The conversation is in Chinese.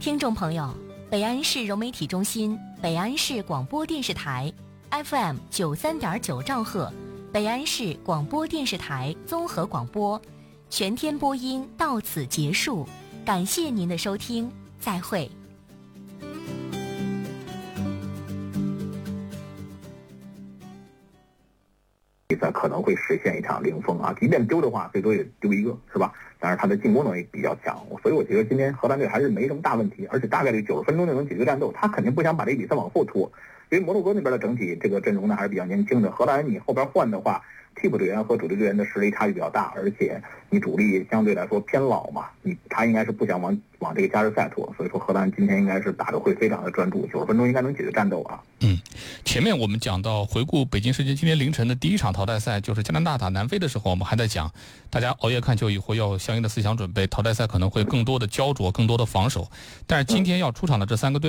听众朋友，北安市融媒体中心、北安市广播电视台 FM 93.9兆赫，北安市广播电视台综合广播全天播音到此结束，感谢您的收听，再会。 比赛可能会实现一场零封啊，即便丢的话，最多也丢一个，是吧？但是他的进攻能力比较强，所以我觉得今天荷兰队还是没什么大问题，而且大概率90分钟就能解决战斗。他肯定不想把这个比赛往后拖，因为摩洛哥那边的整体这个阵容呢还是比较年轻的。荷兰你后边换的话，替补队员和主力队员的实力差距比较大，而且你主力相对来说偏老嘛，他应该是不想往这个加时赛拖，所以说荷兰今天应该是打得会非常的专注，90分钟应该能解决战斗啊。 前面我们讲到回顾北京时间今天凌晨的第一场淘汰赛，就是加拿大打南非的时候，我们还在讲大家熬夜看球以后要相应的思想准备，淘汰赛可能会更多的焦灼，更多的防守。但是今天要出场的这3个队